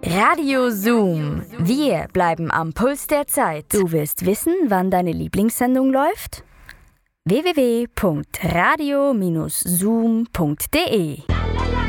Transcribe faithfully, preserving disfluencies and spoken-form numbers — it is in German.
Radio Zoom. Wir bleiben am Puls der Zeit. Du willst wissen, wann deine Lieblingssendung läuft? w w w punkt radio Bindestrich zoom punkt de